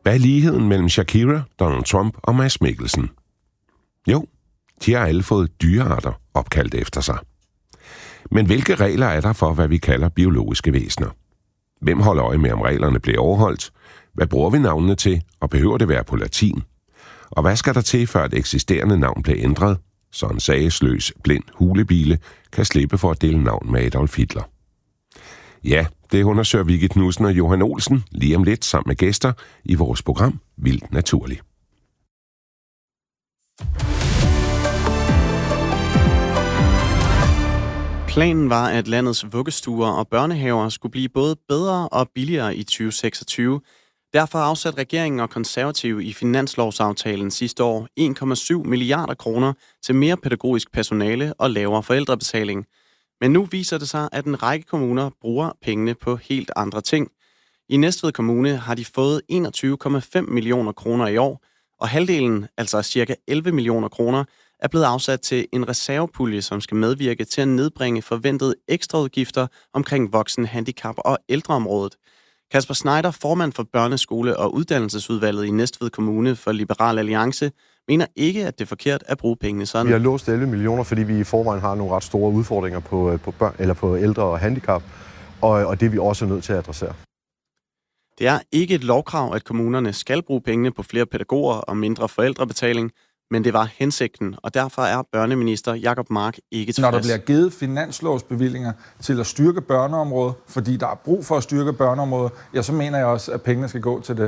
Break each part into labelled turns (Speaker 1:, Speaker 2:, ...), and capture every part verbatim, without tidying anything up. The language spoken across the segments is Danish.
Speaker 1: Hvad er ligheden mellem Shakira, Donald Trump og Mads Mikkelsen? Jo, de har alle fået dyrearter opkaldt efter sig. Men hvilke regler er der for, hvad vi kalder biologiske væsener? Hvem holder øje med, om reglerne bliver overholdt? Hvad bruger vi navnene til, og behøver det være på latin? Og hvad skal der til, før et eksisterende navn bliver ændret, så en sagesløs, blind hulebile kan slippe for at dele navn med Adolf Hitler? Ja, det undersøger Vicky Knudsen og Johan Olsen lige om lidt sammen med gæster i vores program Vildt Naturligt.
Speaker 2: Planen var, at landets vuggestuer og børnehaver skulle blive både bedre og billigere i tyve seksogtyve. Derfor afsatte regeringen og konservative i finanslovsaftalen sidste år en komma syv milliarder kroner til mere pædagogisk personale og lavere forældrebetaling. Men nu viser det sig, at en række kommuner bruger pengene på helt andre ting. I Næstved Kommune har de fået enogtyve komma fem millioner kroner i år, og halvdelen, altså cirka elleve millioner kroner, er blevet afsat til en reservepulje, som skal medvirke til at nedbringe forventede ekstraudgifter omkring voksen, handicap og ældreområdet. Kasper Schneider, formand for Børneskole- og Uddannelsesudvalget i Næstved Kommune for Liberal Alliance, mener ikke, at det er forkert at bruge pengene sådan.
Speaker 3: Vi har låst elleve millioner, fordi vi i forvejen har nogle ret store udfordringer på, på, børn, eller på ældre og handicap, og, og det er vi også nødt til at adressere.
Speaker 2: Det er ikke et lovkrav, at kommunerne skal bruge pengene på flere pædagoger og mindre forældrebetaling, men det var hensigten, og derfor er børneminister Jacob Mark ikke tilfreds.
Speaker 4: Når der bliver givet finanslovsbevillinger til at styrke børneområdet, fordi der er brug for at styrke børneområdet, ja, så mener jeg også, at pengene skal gå til det.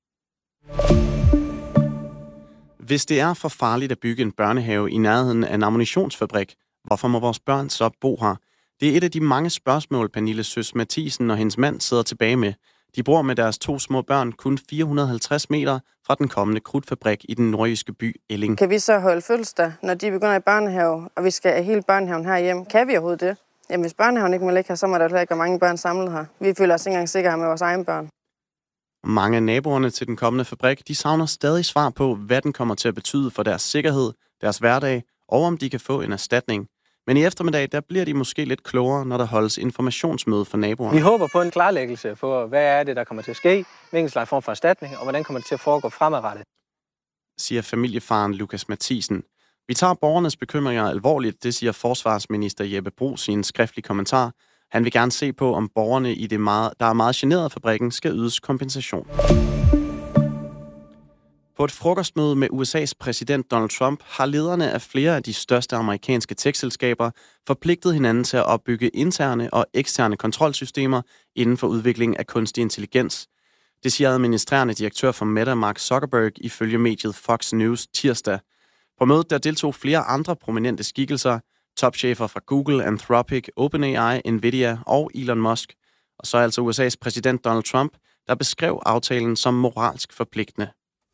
Speaker 2: Hvis det er for farligt at bygge en børnehave i nærheden af en ammunitionsfabrik, hvorfor må vores børn så bo her? Det er et af de mange spørgsmål, Pernille Søs Mathisen og hendes mand sidder tilbage med. De bor med deres to små børn kun fire hundrede og halvtreds meter fra den kommende krudtfabrik i den nordjyske by Elling.
Speaker 5: Kan vi så holde fødselsdag, når de begynder i børnehave, og vi skal have hele børnehaven herhjem? Kan vi overhovedet det? Jamen, hvis børnehaven ikke må ligge her, så må der heller ikke være mange børn samlet her. Vi føler os ikke engang sikre med vores egne børn.
Speaker 2: Mange af naboerne til den kommende fabrik, de savner stadig svar på, hvad den kommer til at betyde for deres sikkerhed, deres hverdag, og om de kan få en erstatning. Men i eftermiddag, der bliver de måske lidt klogere, når der holdes informationsmøde for naboerne.
Speaker 6: Vi håber på en klarlæggelse på, hvad er det, der kommer til at ske, hvilken slags form for erstatning, og hvordan kommer det til at foregå fremadrettet,
Speaker 2: siger familiefaren Lukas Mathisen. Vi tager borgernes bekymringer alvorligt, det siger forsvarsminister Jeppe Bruus i en skriftlig kommentar. Han vil gerne se på, om borgerne i det meget, der er meget generet af fabrikken, skal ydes kompensation. På et frokostmøde med U S A's præsident Donald Trump har lederne af flere af de største amerikanske tech-selskaber forpligtet hinanden til at opbygge interne og eksterne kontrolsystemer inden for udvikling af kunstig intelligens. Det siger administrerende direktør for Meta, Mark Zuckerberg, ifølge mediet Fox News tirsdag. På mødet der deltog flere andre prominente skikkelser, topchefer fra Google, Anthropic, OpenAI, Nvidia og Elon Musk. Og så er altså U S A's præsident Donald Trump, der beskrev aftalen som moralsk forpligtende.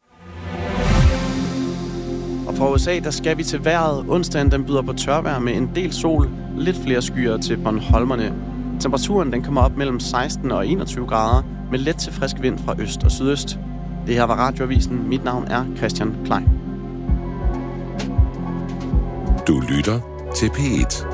Speaker 2: Og fra U S A, der skal vi til vejret. Onsdagen den byder på tørvejr med en del sol, lidt flere skyer til Bornholmerne. Temperaturen den kommer op mellem seksten og enogtyve grader med let til frisk vind fra øst og sydøst. Det her var Radioavisen. Mit navn er Christian Klein.
Speaker 1: Du lytter til P et.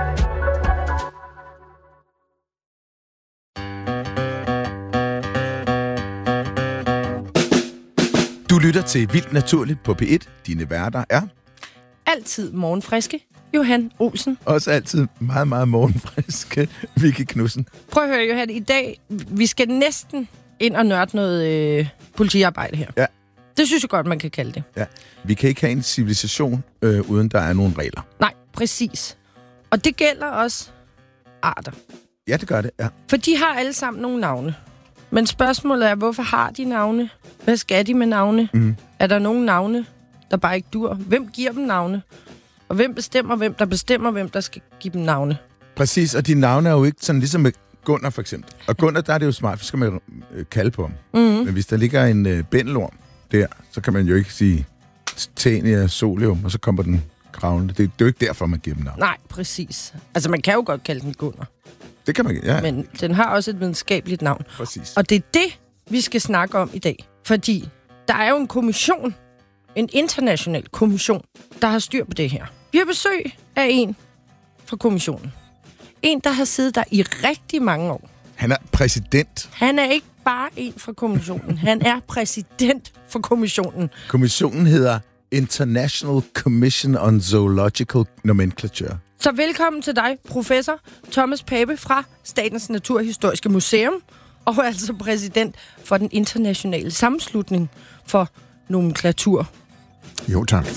Speaker 7: Du lytter til Vildt Naturligt på P et. Dine værter er...
Speaker 8: Altid morgenfriske, Johan Olsen.
Speaker 7: Også altid meget, meget morgenfriske, Vicky Knudsen.
Speaker 8: Prøv at høre, Johan, i dag, vi skal næsten ind og nørde noget øh, politiarbejde her.
Speaker 7: Ja.
Speaker 8: Det synes jeg godt, man kan kalde det.
Speaker 7: Ja. Vi kan ikke have en civilisation, øh, uden der er nogle regler.
Speaker 8: Nej, præcis. Og det gælder også arter.
Speaker 7: Ja, det gør det, ja.
Speaker 8: For de har alle sammen nogle navne. Men spørgsmålet er, hvorfor har de navne? Hvad skal de med navne? Mm. Er der nogle navne, der bare ikke dur? Hvem giver dem navne? Og hvem bestemmer, hvem der bestemmer, hvem der skal give dem navne?
Speaker 7: Præcis, og de navne er jo ikke sådan ligesom med Gunnar for eksempel. Og Gunnar, der er det jo smart, for skal man øh, kalde på ham. Mm-hmm. Men hvis der ligger en øh, bændelorm der, så kan man jo ikke sige Tania solium, og så kommer den kravlende. Det, det er jo ikke derfor, man giver dem navn.
Speaker 8: Nej, præcis. Altså, man kan jo godt kalde den Gunnar.
Speaker 7: Det kan man, ja.
Speaker 8: Men den har også et videnskabeligt navn.
Speaker 7: Præcis.
Speaker 8: Og det er det, vi skal snakke om i dag. Fordi der er jo en kommission, en international kommission, der har styr på det her. Vi har besøg af en fra kommissionen. En, der har siddet der i rigtig mange år.
Speaker 7: Han er præsident.
Speaker 8: Han er ikke bare en fra kommissionen. Han er præsident for kommissionen.
Speaker 7: Kommissionen hedder International Commission on Zoological Nomenclature.
Speaker 8: Så velkommen til dig, professor Thomas Pape fra Statens Naturhistoriske Museum, og altså præsident for den internationale sammenslutning for nomenklatur.
Speaker 9: Jo, tak.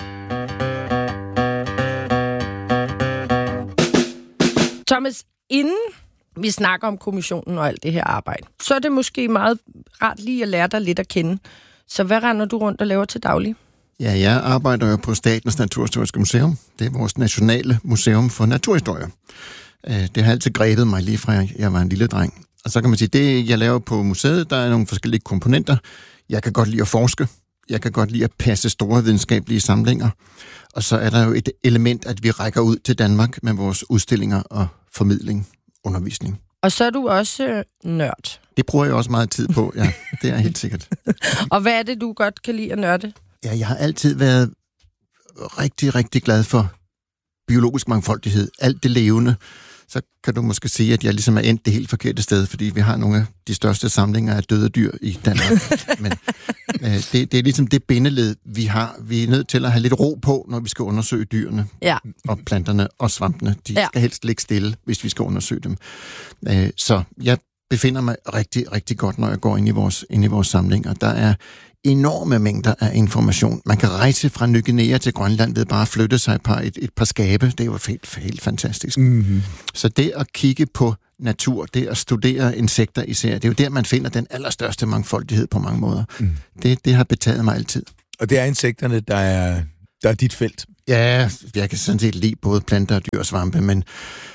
Speaker 8: Thomas, inden vi snakker om kommissionen og alt det her arbejde, så er det måske meget rart lige at lære dig lidt at kende. Så hvad render du rundt og laver til daglig?
Speaker 9: Ja, jeg arbejder jo på Statens Naturhistoriske Museum. Det er vores nationale museum for naturhistorie. Det har altid grebet mig lige fra jeg var en lille dreng. Og så kan man sige, det jeg laver på museet, der er nogle forskellige komponenter. Jeg kan godt lide at forske. Jeg kan godt lide at passe store videnskabelige samlinger. Og så er der jo et element, at vi rækker ud til Danmark med vores udstillinger og formidling, undervisning.
Speaker 8: Og så er du også øh, nørd.
Speaker 9: Det bruger jeg også meget tid på, ja. Det er helt sikkert.
Speaker 8: Og hvad er det, du godt kan lide at nørde?
Speaker 9: Ja, jeg har altid været rigtig, rigtig glad for biologisk mangfoldighed. Alt det levende. Så kan du måske sige, at jeg ligesom er endt det helt forkerte sted, fordi vi har nogle af de største samlinger af døde dyr i Danmark. Men øh, det, det er ligesom det bindeled, vi har. Vi er nødt til at have lidt ro på, når vi skal undersøge dyrene,
Speaker 8: ja.
Speaker 9: og planterne og svampene. De ja. skal helst ligge stille, hvis vi skal undersøge dem. Øh, så jeg befinder mig rigtig, rigtig godt, når jeg går ind i vores, ind i vores samlinger. Der er enorme mængder af information. Man kan rejse fra Ny Guinea til Grønland ved bare at flytte sig et par, et, et par skabe. Det er jo helt, helt fantastisk. Mm-hmm. Så det at kigge på natur, det at studere insekter især, det er jo der, man finder den allerstørste mangfoldighed på mange måder. Mm. Det, det har betaget mig altid.
Speaker 7: Og det er insekterne, der er, der er dit felt?
Speaker 9: Ja, jeg kan sådan set lide både planter, dyr og svampe, men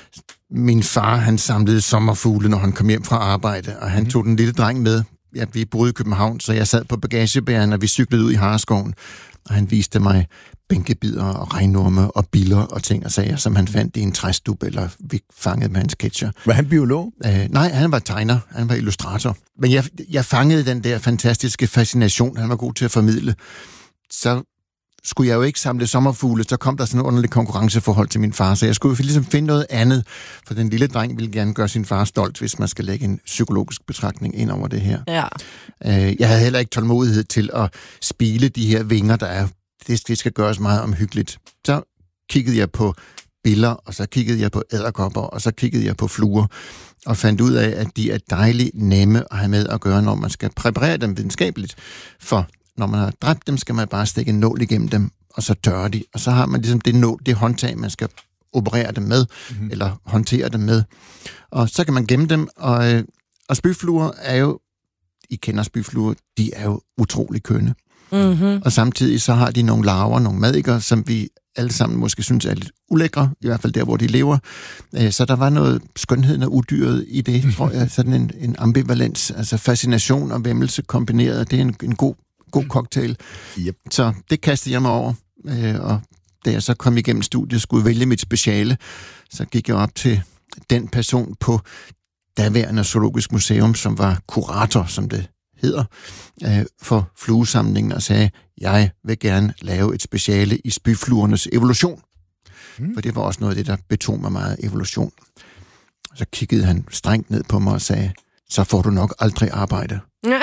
Speaker 9: min far, han samlede sommerfugle, når han kom hjem fra arbejde, og han mm. tog den lille dreng med. Ja, vi boede i København, så jeg sad på bagagebæreren, og vi cyklede ud i Hareskoven, og han viste mig bænkebider og regnorme og biller og ting og sager, som han fandt i en træstub, eller vi fangede med hans ketcher.
Speaker 7: Var han biolog?
Speaker 9: Øh, nej, han var tegner, han var illustrator. Men jeg, jeg fangede den der fantastiske fascination, han var god til at formidle. Så skulle jeg jo ikke samle sommerfugle, så kom der sådan en underlig konkurrenceforhold til min far, så jeg skulle jo ligesom finde noget andet, for den lille dreng ville gerne gøre sin far stolt, hvis man skal lægge en psykologisk betragtning ind over det her.
Speaker 8: Ja.
Speaker 9: Jeg havde heller ikke tålmodighed til at spile de her vinger, der er. Det, det skal gøres meget omhyggeligt. Så kiggede jeg på biller, og så kiggede jeg på edderkopper, og så kiggede jeg på fluer, og fandt ud af, at de er dejligt nemme at have med at gøre, når man skal præparere dem videnskabeligt. For når man har dræbt dem, skal man bare stikke en nål igennem dem, og så tørre de. Og så har man ligesom det, nål, det håndtag, man skal operere dem med, mm-hmm. eller håndtere dem med. Og så kan man gemme dem, og, og spyfluer er jo, I kender spyfluer, de er jo utrolig kønne. Mm-hmm. Og samtidig så har de nogle larver, nogle madikker, som vi alle sammen måske synes er lidt ulækre, i hvert fald der, hvor de lever. Så der var noget skønheden og udyret i det, tror jeg, sådan en, en ambivalens, altså fascination og væmmelse kombineret. Det er en, en god God cocktail. Yep. Så det kastede jeg mig over, øh, og da jeg så kom igennem studiet, skulle vælge mit speciale, så gik jeg op til den person på daværende Zoologisk Museum, som var kurator, som det hedder, øh, for fluesamlingen, og sagde, jeg vil gerne lave et speciale i spyfluernes evolution. Mm. For det var også noget af det, der betog mig meget, evolution. Så kiggede han strengt ned på mig og sagde, så får du nok aldrig arbejde. Ja.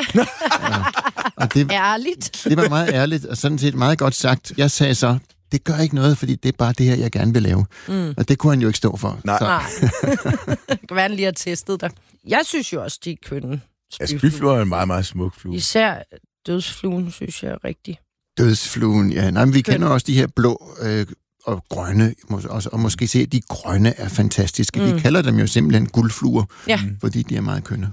Speaker 9: Og det,
Speaker 8: ærligt.
Speaker 9: Det var meget ærligt, og sådan set meget godt sagt. Jeg sagde så, det gør ikke noget, fordi det er bare det her, jeg gerne vil lave. Mm. Og det kunne han jo ikke stå for.
Speaker 8: Nej. Nej. Det kan være, han lige har testet dig. Jeg synes jo også, de er kønne.
Speaker 7: Ja, spyfluer er en meget, meget smuk flue.
Speaker 8: Især dødsfluen, synes jeg er rigtig.
Speaker 9: Dødsfluen, ja. Nej, men vi Køn. kender også de her blå øh, og grønne, og, og måske se, at de grønne er fantastiske. Mm. Vi kalder dem jo simpelthen guldfluer, ja. fordi de er meget kønne.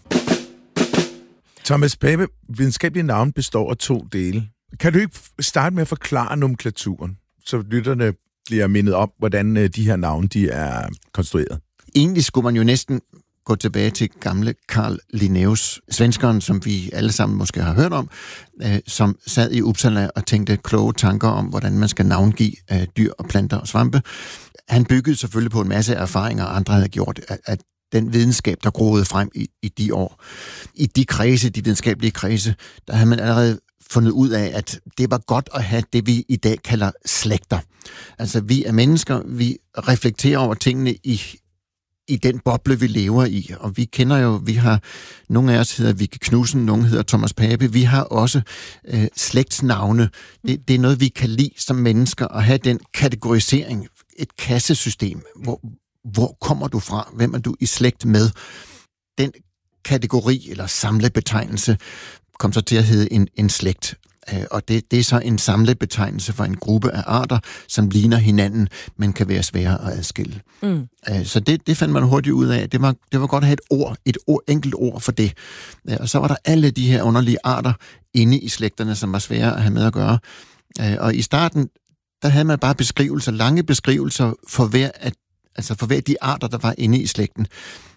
Speaker 7: Thomas Pape, videnskabelige navn består af to dele. Kan du ikke starte med at forklare nomenklaturen, så lytterne bliver mindet om, hvordan de her navne de er konstrueret?
Speaker 9: Egentlig skulle man jo næsten gå tilbage til gamle Carl Linnaeus, svenskeren, som vi alle sammen måske har hørt om, øh, som sad i Uppsala og tænkte kloge tanker om, hvordan man skal navngive øh, dyr og planter og svampe. Han byggede selvfølgelig på en masse erfaringer, andre havde gjort, at, at den videnskab, der groede frem i, i de år. I de kredse, de videnskabelige kredse, der havde man allerede fundet ud af, at det var godt at have det, vi i dag kalder slægter. Altså, vi er mennesker, vi reflekterer over tingene i i den boble, vi lever i. Og vi kender jo, vi har, nogle af os hedder Vigge Knudsen, nogle hedder Thomas Pape. Vi har også øh, slægtsnavne. Det, det er noget, vi kan lide som mennesker, at have den kategorisering, et kassesystem. Hvor, hvor kommer du fra? Hvem er du i slægt med? Den kategori eller samlebetegnelse kom så til at hedde en, en slægt. Og det, det er så en samlebetegnelse for en gruppe af arter, som ligner hinanden, men kan være svære at adskille. Mm. Så det, det fandt man hurtigt ud af. Det var, det var godt at have et ord, et ord, enkelt ord for det. Og så var der alle de her underlige arter inde i slægterne, som var svære at have med at gøre. Og i starten, der havde man bare beskrivelser, lange beskrivelser for hver, at, altså for hver de arter, der var inde i slægten.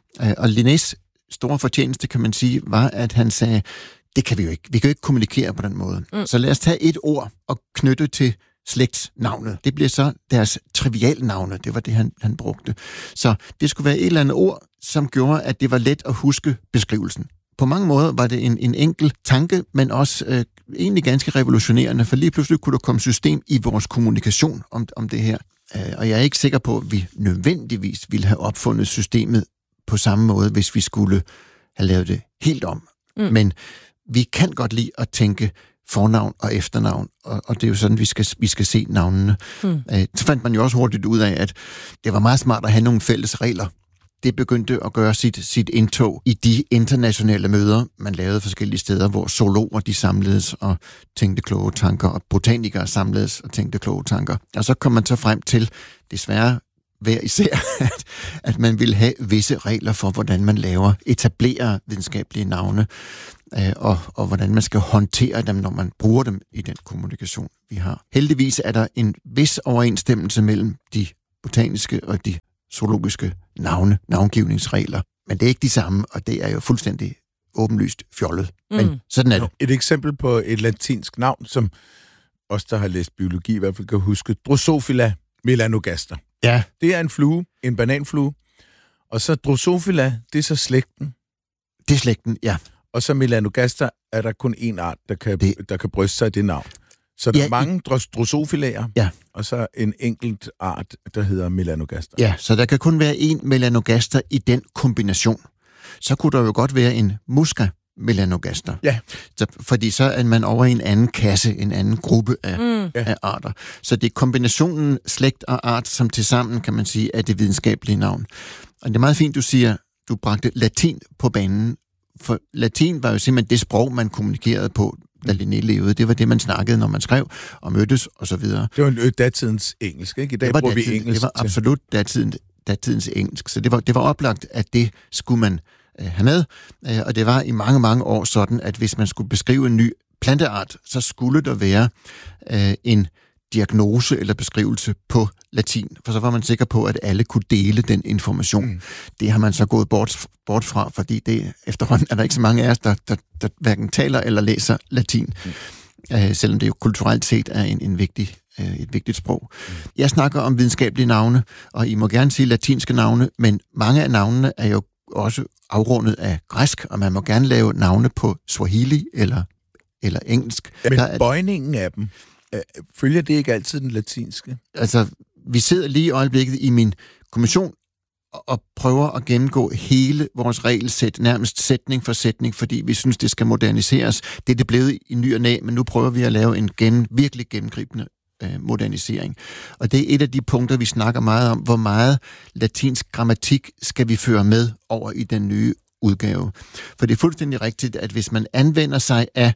Speaker 9: Og Linnés store fortjeneste, kan man sige, var, at han sagde, det kan vi jo ikke. Vi kan jo ikke kommunikere på den måde. Mm. Så lad os tage et ord og knytte til slægtsnavnet. Det bliver så deres trivialnavne. Det var det, han, han brugte. Så det skulle være et eller andet ord, som gjorde, at det var let at huske beskrivelsen. På mange måder var det en, en enkel tanke, men også øh, egentlig ganske revolutionerende, for lige pludselig kunne der komme system i vores kommunikation om, om det her. Øh, og jeg er ikke sikker på, at vi nødvendigvis ville have opfundet systemet på samme måde, hvis vi skulle have lavet det helt om. Mm. Men vi kan godt lide at tænke fornavn og efternavn, og, og det er jo sådan, vi skal, vi skal se navnene. Mm. Øh, så fandt man jo også hurtigt ud af, at det var meget smart at have nogle fælles regler. Det begyndte at gøre sit, sit indtog i de internationale møder, man lavede forskellige steder, hvor zoologer de samledes og tænkte kloge tanker, og botanikere samledes og tænkte kloge tanker. Og så kom man så frem til, desværre hver især, at, at man ville have visse regler for, hvordan man laver, etablerer videnskabelige navne, øh, og, og hvordan man skal håndtere dem, når man bruger dem i den kommunikation, vi har. Heldigvis er der en vis overensstemmelse mellem de botaniske og de zoologiske navne, navngivningsregler, men det er ikke de samme, og det er jo fuldstændig åbenlyst fjollet. Mm. Men sådan er det.
Speaker 7: Et eksempel på et latinsk navn, som os, der har læst biologi, i hvert fald kan huske, Drosophila melanogaster.
Speaker 9: Ja.
Speaker 7: Det er en flue, en bananflue, og så Drosophila, det er så slægten.
Speaker 9: Det er slægten, ja.
Speaker 7: Og så melanogaster er der kun én art, der kan, det... der kan bryste sig af det navn. Så der ja, er mange i... drosophilaer,
Speaker 9: ja. Og
Speaker 7: så en enkelt art, der hedder melanogaster.
Speaker 9: Ja, så der kan kun være én melanogaster i den kombination. Så kunne der jo godt være en musca melanogaster.
Speaker 7: Ja.
Speaker 9: Så, fordi så er man over i en anden kasse, en anden gruppe af, mm. af arter. Så det er kombinationen slægt og art, som tilsammen, kan man sige, er det videnskabelige navn. Og det er meget fint, du siger, du bragte latin på banen, for latin var jo simpelthen det sprog, man kommunikerede på, da Linné levede. Det var det, man snakkede, når man skrev og mødtes og så videre.
Speaker 7: Det var datidens engelsk, ikke? I dag bruger vi engelsk.
Speaker 9: Det var absolut datidens, datidens engelsk. Så det var, det var oplagt, at det skulle man øh, have med. Øh, og det var i mange, mange år sådan, at hvis man skulle beskrive en ny planteart, så skulle der være øh, en diagnose eller beskrivelse på latin, for så var man sikker på, at alle kunne dele den information. Mm. Det har man så gået bort, bort fra, fordi det efterhånden er der ikke så mange af os, der, der, der hverken taler eller læser latin, mm. øh, selvom det jo kulturelt set er en, en vigtig, øh, et vigtigt sprog. Mm. Jeg snakker om videnskabelige navne, og I må gerne sige latinske navne, men mange af navnene er jo også afrundet af græsk, og man må gerne lave navne på swahili eller, eller engelsk.
Speaker 7: Men er, bøjningen af dem, følger det ikke altid den latinske?
Speaker 9: Altså, vi sidder lige i øjeblikket i min kommission og prøver at gennemgå hele vores regelsæt, nærmest sætning for sætning, fordi vi synes, det skal moderniseres. Det er det blevet i ny og næ, men nu prøver vi at lave en gennem, virkelig gennemgribende øh, modernisering. Og det er et af de punkter, vi snakker meget om, hvor meget latinsk grammatik skal vi føre med over i den nye udgave. For det er fuldstændig rigtigt, at hvis man anvender sig af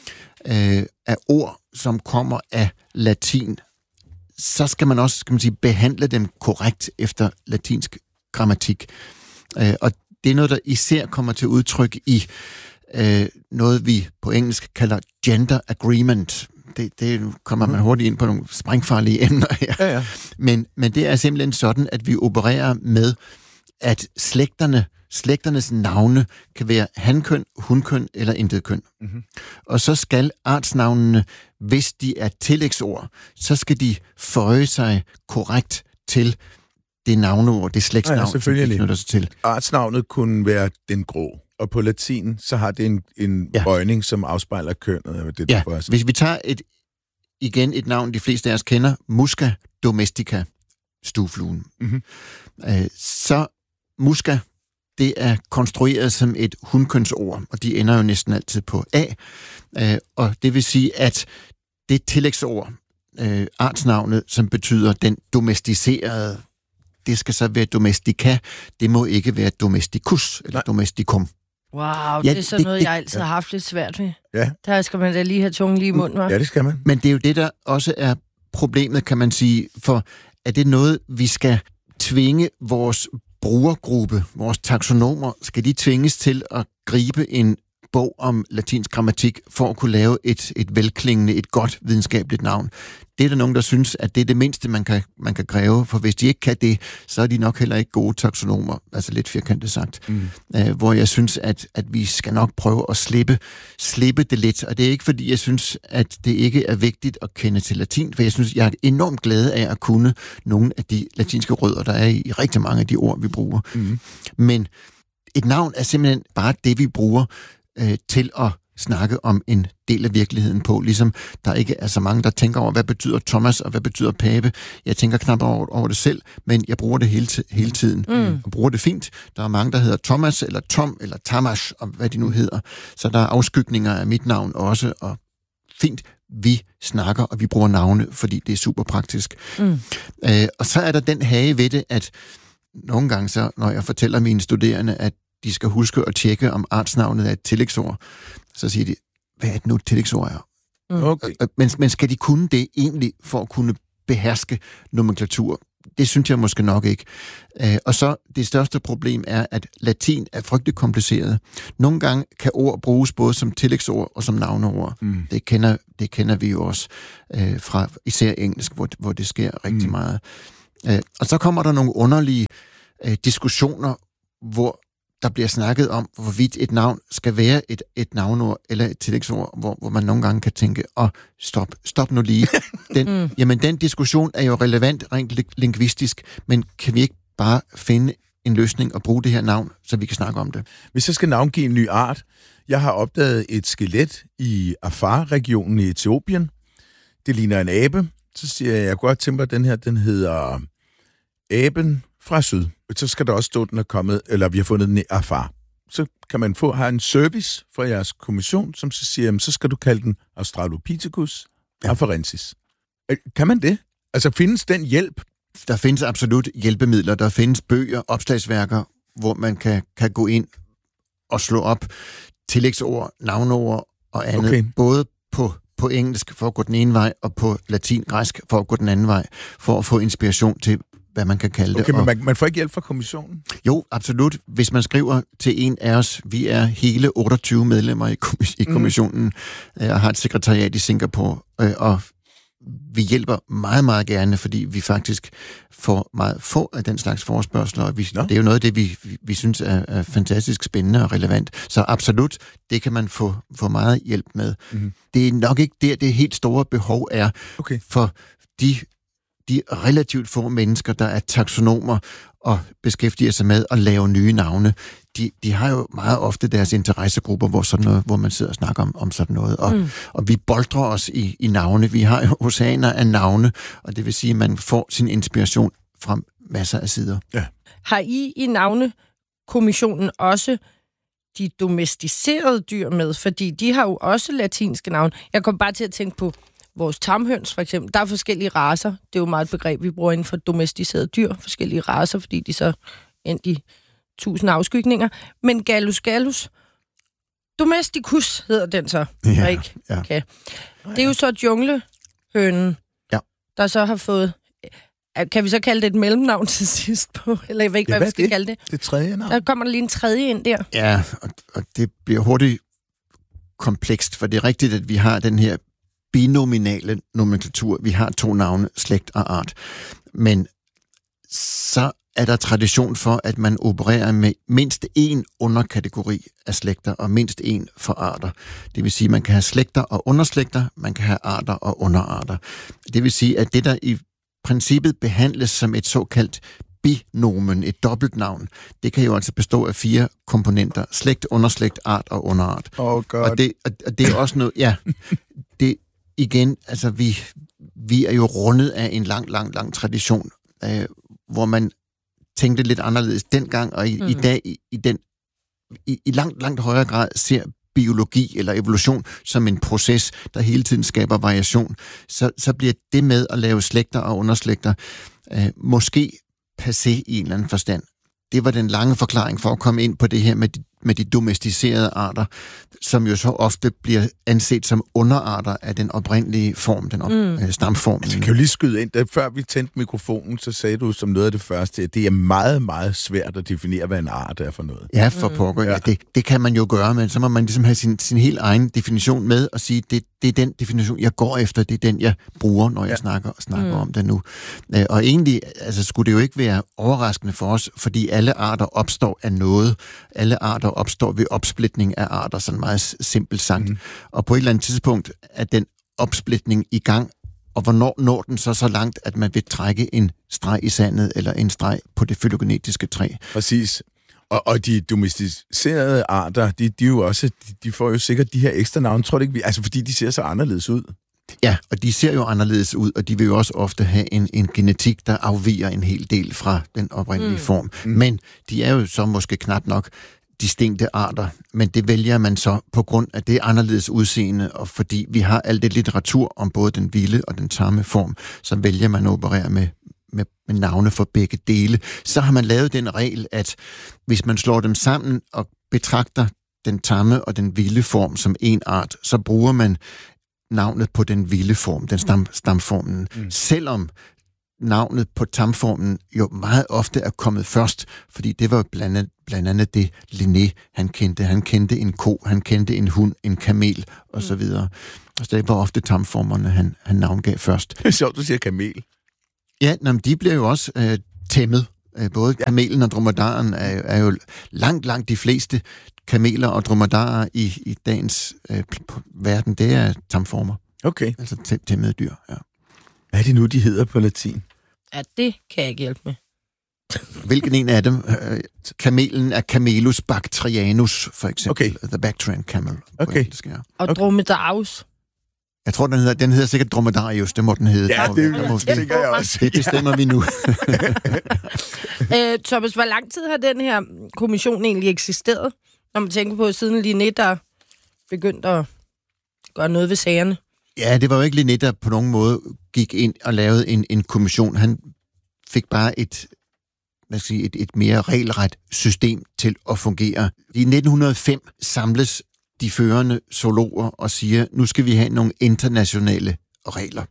Speaker 9: Øh, af ord, som kommer af latin, så skal man også, skal man sige, behandle dem korrekt efter latinsk grammatik. Øh, og det er noget, der især kommer til udtryk i øh, noget, vi på engelsk kalder gender agreement. Det, det kommer man hurtigt ind på nogle sprængfarlige emner her. Ja, ja. Men, men det er simpelthen sådan, at vi opererer med, at slægterne Slægternes navne kan være hankøn, hunkøn eller intetkøn. Mm-hmm. Og så skal artsnavnene, hvis de er tillægsord, så skal de føje sig korrekt til det navneord, det slægtsnavn, ja, ja, som de knytter sig til.
Speaker 7: Artsnavnet kunne være den grå, og på latin, så har det en, en ja. bøjning, som afspejler kønnet. Det,
Speaker 9: ja, hvis vi tager et, igen et navn, de fleste af os kender, Musca domestica, stuefluen, mm-hmm. øh, så musca, det er konstrueret som et hundkønsord, og de ender jo næsten altid på A. Øh, og det vil sige, at det tillægsord, øh, artsnavnet, som betyder den domesticerede, det skal så være domestica, det må ikke være domesticus eller Nej. domesticum.
Speaker 8: Wow, ja, det er sådan det, noget, det, jeg altid ja. har haft lidt svært ved. Ja. Der skal man da lige have tungen lige i munden, hva'?
Speaker 7: Ja, det skal man.
Speaker 9: Men det er jo det, der også er problemet, kan man sige, for er det noget, vi skal tvinge vores brugergruppe, vores taksonomer, skal de tvinges til at gribe en bog om latinsk grammatik for at kunne lave et, et velklingende, et godt videnskabeligt navn. Det er der nogen, der synes, at det er det mindste, man kan, man kan kræve, for hvis de ikke kan det, så er de nok heller ikke gode taksonomer, altså lidt firkantet sagt. Mm. Uh, hvor jeg synes, at, at vi skal nok prøve at slippe, slippe det lidt, og det er ikke fordi, jeg synes, at det ikke er vigtigt at kende til latin, for jeg synes, jeg er enormt glad af at kunne nogle af de latinske rødder, der er i, i rigtig mange af de ord, vi bruger. Mm. Men et navn er simpelthen bare det, vi bruger øh, til at snakke om en del af virkeligheden på, ligesom der ikke er så mange, der tænker over, hvad betyder Thomas, og hvad betyder Pape. Jeg tænker knap over, over det selv, men jeg bruger det hele, hele tiden, mm. og bruger det fint. Der er mange, der hedder Thomas, eller Tom, eller Tamas, og hvad de nu hedder. Så der er afskygninger af mit navn også, og fint, vi snakker, og vi bruger navne, fordi det er super praktisk. Mm. Øh, og så er der den hage ved det, at nogle gange så, når jeg fortæller mine studerende, at de skal huske at tjekke, om artsnavnet er et tillægsord, så siger de, hvad er det nu et tillægsord er? Okay. Men, men skal de kunne det egentlig for at kunne beherske nomenklatur? Det synes jeg måske nok ikke. Uh, og så det største problem er, at latin er frygtelig kompliceret. Nogle gange kan ord bruges både som tillægsord og som navneord. Mm. Det, kender, det kender vi jo også uh, fra især engelsk, hvor, hvor det sker rigtig mm. meget. Uh, og så kommer der nogle underlige uh, diskussioner, hvor der bliver snakket om, hvorvidt et navn skal være et, et navnord eller et tillægsord, hvor, hvor man nogle gange kan tænke, åh, oh, stop, stop nu lige. Den, mm. Jamen, den diskussion er jo relevant rent lingvistisk, men kan vi ikke bare finde en løsning og bruge det her navn, så vi kan snakke om det?
Speaker 7: Hvis jeg skal navngive en ny art, jeg har opdaget et skelet i Afar-regionen i Etiopien. Det ligner en abe. Så siger jeg, jeg godt tænker, at den her, den hedder aben fra syd. Så skal der også stå, den er kommet, eller vi har fundet den i Afar. Så kan man få have en service fra jeres kommission, som så siger, jamen, så skal du kalde den Australopithecus afarensis. Kan man det? Altså, findes den hjælp?
Speaker 9: Der findes absolut hjælpemidler. Der findes bøger, opslagsværker, hvor man kan, kan gå ind og slå op tillægsord, navneord og andet. Okay. Både på, på engelsk for at gå den ene vej, og på latin-græsk for at gå den anden vej, for at få inspiration til, hvad man kan kalde det.
Speaker 7: Okay, men man, man får ikke hjælp fra kommissionen?
Speaker 9: Jo, absolut. Hvis man skriver til en af os, vi er hele otteogtyve medlemmer i, kommis- i kommissionen, mm. og har et sekretariat i Singapore, og vi hjælper meget, meget gerne, fordi vi faktisk får meget få af den slags forespørgsler, og vi, det er jo noget af det, vi, vi, vi synes er, er fantastisk spændende og relevant. Så absolut, det kan man få, få meget hjælp med. Mm. Det er nok ikke der, det helt store behov er, okay. for de de relativt få mennesker, der er taksonomer og beskæftiger sig med at lave nye navne, de, de har jo meget ofte deres interessegrupper, hvor, sådan noget, hvor man sidder og snakker om, om sådan noget. Og, mm. og vi boltrer os i, i navne. Vi har jo oceaner af navne, og det vil sige, at man får sin inspiration fra masser af sider.
Speaker 8: Ja. Har I i navnekommissionen også de domesticerede dyr med? Fordi de har jo også latinske navne. Jeg kom bare til at tænke på vores tamhøns, for eksempel. Der er forskellige racer. Det er jo meget et begreb, vi bruger inden for domesticerede dyr. Forskellige racer, fordi de så endte i tusind afskygninger. Men Gallus gallus domesticus hedder den så.
Speaker 9: Ja,
Speaker 8: ikke?
Speaker 9: Ja.
Speaker 8: Okay. Det er jo så junglehønen,
Speaker 9: ja.
Speaker 8: der så har fået... Kan vi så kalde det et mellemnavn til sidst på? Eller jeg ved ikke, ja, hvad, hvad vi skal
Speaker 7: det?
Speaker 8: kalde det.
Speaker 7: Det tredje navn.
Speaker 8: Der kommer der lige en tredje ind der.
Speaker 9: Ja, og, og det bliver hurtigt komplekst, for det er rigtigt, at vi har den her binominale nomenklatur. Vi har to navne, slægt og art. Men så er der tradition for, at man opererer med mindst én underkategori af slægter og mindst én for arter. Det vil sige, at man kan have slægter og underslægter, man kan have arter og underarter. Det vil sige, at det, der i princippet behandles som et såkaldt binomen, et dobbeltnavn, det kan jo altså bestå af fire komponenter. Slægt, underslægt, art og underart.
Speaker 7: Oh God.
Speaker 9: Og det, og det er også noget... Ja, det igen, altså vi, vi er jo rundet af en lang, lang, lang tradition, øh, hvor man tænkte lidt anderledes dengang, og i, mm. i dag i, i, den, i, i langt, langt højere grad ser biologi eller evolution som en proces, der hele tiden skaber variation, så, så bliver det med at lave slægter og underslægter øh, måske passé i en eller anden forstand. Det var den lange forklaring for at komme ind på det her med de, med de domesticerede arter, som jo så ofte bliver anset som underarter af den oprindelige form, den op, mm. øh, stamform.
Speaker 7: Altså, kan jo lige skyde ind, da før vi tændte mikrofonen, så sagde du som noget af det første, at det er meget, meget svært at definere, hvad en art er for noget.
Speaker 9: Ja, for pokker. Mm. Ja, det, det kan man jo gøre, men så må man ligesom have sin, sin helt egen definition med og sige, det, det er den definition, jeg går efter, det er den, jeg bruger, når jeg ja. snakker, snakker mm. om det nu. Og egentlig altså, skulle det jo ikke være overraskende for os, fordi alle arter opstår af noget. Alle arter opstår ved opsplitning af arter, sådan meget simpelt sagt. Mm. Og på et eller andet tidspunkt er den opsplitning i gang, og hvornår når den så så langt, at man vil trække en streg i sandet, eller en streg på det fylogenetiske træ.
Speaker 7: Præcis. Og, og de domesticerede arter, de, de, jo også, de, de får jo sikkert de her ekstra navne, tror du ikke? Altså fordi de ser så anderledes ud.
Speaker 9: Ja, og de ser jo anderledes ud, og de vil jo også ofte have en, en genetik, der afviger en hel del fra den oprindelige mm. form. Mm. Men de er jo så måske knap nok distinkte arter, men det vælger man så på grund af det anderledes udseende, og fordi vi har alt det litteratur om både den vilde og den tamme form, så vælger man at operere med, med, med navne for begge dele. Så har man lavet den regel, at hvis man slår dem sammen og betragter den tamme og den vilde form som en art, så bruger man navnet på den vilde form, den stam, stamformen, mm. selvom navnet på tamformen jo meget ofte er kommet først, fordi det var jo blandt andet, blandt andet det Linné, han kendte. Han kendte en ko, han kendte en hund, en kamel, og så videre. Og så det var ofte tamformerne, han, han navngav først.
Speaker 7: Det er sjovt, du siger kamel.
Speaker 9: Ja, jamen, de bliver jo også øh, tæmmet. Både kamelen og dromedaren er, er jo langt, langt de fleste kameler og dromedarer i, i dagens øh, verden, det er tamformer.
Speaker 7: Okay.
Speaker 9: Altså tæ- tæmmede dyr, ja.
Speaker 7: Hvad er det nu, de hedder på latin?
Speaker 8: Ja, det kan jeg ikke hjælpe med.
Speaker 9: Hvilken en af dem? Kamelen er Camelus bactrianus, for eksempel. Okay. The Bactrian camel.
Speaker 7: Okay.
Speaker 9: Engelsk, ja.
Speaker 8: Og okay. Dromedarius?
Speaker 9: Jeg tror, den hedder, den hedder sikkert Dromedarius, det må den hedde.
Speaker 7: Ja, det, det, det tænker jeg også.
Speaker 9: Det bestemmer ja. vi nu.
Speaker 8: øh, Thomas, hvor lang tid har den her kommission egentlig eksisteret? Når man tænker på, siden Linné, der begyndte at gøre noget ved sagerne.
Speaker 9: Ja, det var jo ikke Linné, der på nogen måde gik ind og lavede en, en kommission. Han fik bare et, hvad skal jeg sige, et, et mere regelret system til at fungere. I nitten hundrede og fem samles de førende zoologer og siger, nu skal vi have nogle internationale regler.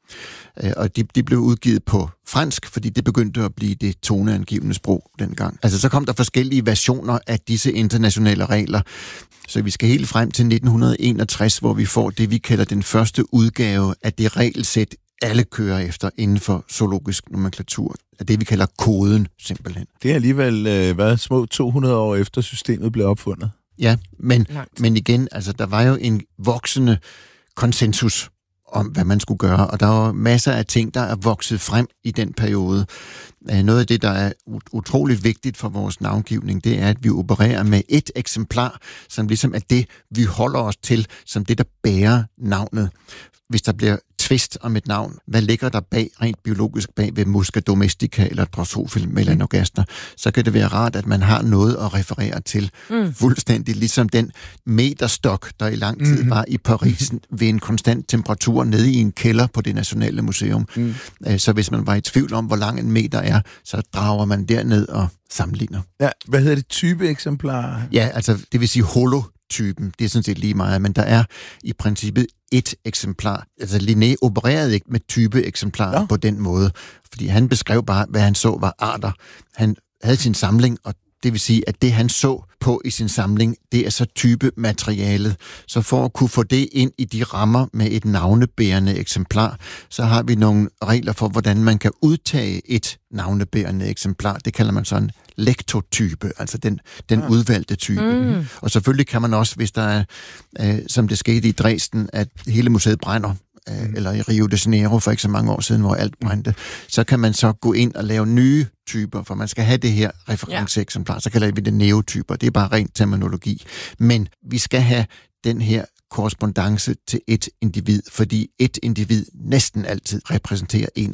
Speaker 9: Og de, de blev udgivet på fransk, fordi det begyndte at blive det toneangivende sprog dengang. Altså så kom der forskellige versioner af disse internationale regler. Så vi skal helt frem til nitten enogtres, hvor vi får det, vi kalder den første udgave af det regelsæt, alle kører efter inden for zoologisk nomenklatur. Af det, vi kalder koden, simpelthen.
Speaker 7: Det er alligevel øh, været små to hundrede år efter systemet blev opfundet.
Speaker 9: Ja, men, men igen, altså der var jo en voksende konsensus om, hvad man skulle gøre, og der var masser af ting, der er vokset frem i den periode. Noget af det, der er utroligt vigtigt for vores navngivning, det er, at vi opererer med et eksemplar, som ligesom er det, vi holder os til, som det, der bærer navnet. Hvis der bliver tvist om et navn, hvad ligger der bag, rent biologisk bag ved Musca domestica eller Drosophila melanogaster, så kan det være rart, at man har noget at referere til. Mm. Fuldstændig ligesom den meterstok, der i lang tid mm. var i Paris ved en konstant temperatur nede i en kælder på det Nationale Museum. Mm. Så hvis man var i tvivl om, hvor lang en meter er, så drager man derned og sammenligner.
Speaker 7: Ja, hvad hedder det? Type eksemplar?
Speaker 9: Ja, altså det vil sige holo. Typen. Det er sådan set lige meget, men der er i princippet et eksemplar. Altså Linné opererede ikke med type eksemplarer ja. på den måde, fordi han beskrev bare, hvad han så var arter. Han havde sin samling, og det vil sige, at det han så på i sin samling, det er så type materialet. Så for at kunne få det ind i de rammer med et navnebærende eksemplar, så har vi nogle regler for, hvordan man kan udtage et navnebærende eksemplar. Det kalder man sådan lektotype, altså den, den ja. udvalgte type. Mm. Og selvfølgelig kan man også, hvis der er, øh, som det skete i Dresden, at hele museet brænder, øh, mm. eller i Rio de Janeiro for ikke så mange år siden, hvor alt brændte, så kan man så gå ind og lave nye typer, for man skal have det her referenceeksemplar, så kalder vi det neotyper. Det er bare ren terminologi. Men vi skal have den her korrespondance til et individ, fordi et individ næsten altid repræsenterer en art.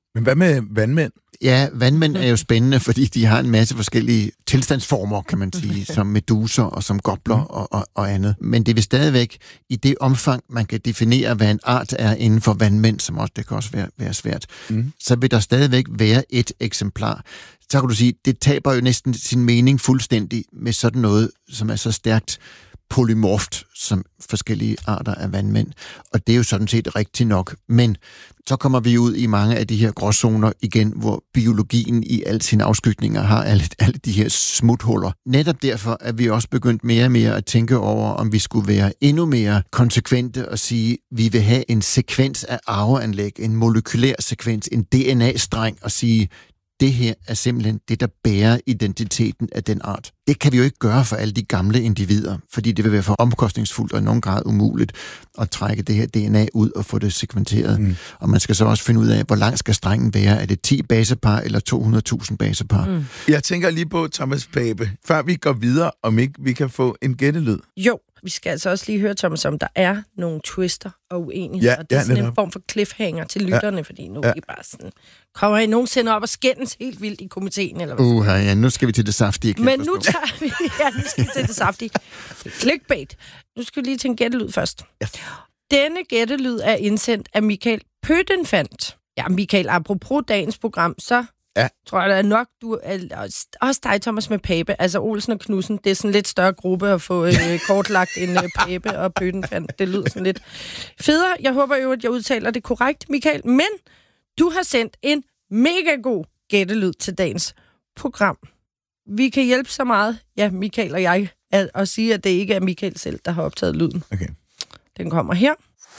Speaker 7: Men hvad med vandmænd?
Speaker 9: Ja, vandmænd er jo spændende, fordi de har en masse forskellige tilstandsformer, kan man sige, som meduser og som gobler og, og, og andet. Men det vil stadigvæk, i det omfang, man kan definere, hvad en art er inden for vandmænd, som også det kan også være, være svært, mm. så vil der stadigvæk være et eksemplar. Så kan du sige, det taber jo næsten sin mening fuldstændig med sådan noget, som er så stærkt polymorft som forskellige arter af vandmænd. Og det er jo sådan set rigtigt nok. Men så kommer vi ud i mange af de her gråzoner igen, hvor biologien i alle sine afskygninger har alle, alle de her smuthuller. Netop derfor er vi også begyndt mere og mere at tænke over, om vi skulle være endnu mere konsekvente og sige, at vi vil have en sekvens af arveanlæg, en molekylær sekvens, en D N A-streng, og sige, det her er simpelthen det, der bærer identiteten af den art. Det kan vi jo ikke gøre for alle de gamle individer, fordi det vil være for omkostningsfuldt og i nogen grad umuligt at trække det her D N A ud og få det sekventeret. Mm. Og man skal så også finde ud af, hvor lang skal strengen være. Er det ti basepar eller to hundrede tusind basepar? Mm.
Speaker 7: Jeg tænker lige på, Thomas Pape, før vi går videre, om ikke vi kan få en gættelyd.
Speaker 8: Jo, vi skal altså også lige høre, Thomas, om der er nogle twister og uenigheder.
Speaker 7: Ja,
Speaker 8: det er
Speaker 7: ja,
Speaker 8: sådan
Speaker 7: netop.
Speaker 8: en form for cliffhanger til lytterne, ja. Fordi nu
Speaker 7: ja.
Speaker 8: er I bare sådan... Kommer I nogensinde op og skændes helt vildt i komiteen, eller hvad?
Speaker 9: Uh, ja, nu skal vi til det saftige.
Speaker 8: Men nu tager vi... Ja, nu skal vi til det saftige. Clickbait. Nu skal vi lige til en gættelyd først. Ja. Denne gættelyd er indsendt af Michael Pøttenfandt. Ja, Michael, apropos dagens program, så ja. tror jeg, der er nok, du er, også dig, Thomas, med Pape, altså Olsen og Knudsen, det er sådan en lidt større gruppe at få øh, kortlagt end øh, Pape og Pøttenfandt. Det lyder sådan lidt federe. Jeg håber jo, at jeg udtaler det korrekt, Michael, men du har sendt en mega god gættelyd til dagens program. Vi kan hjælpe så meget, ja, Michael og jeg, at, at sige, at det ikke er Michael selv, der har optaget lyden.
Speaker 7: Okay.
Speaker 8: Den kommer her.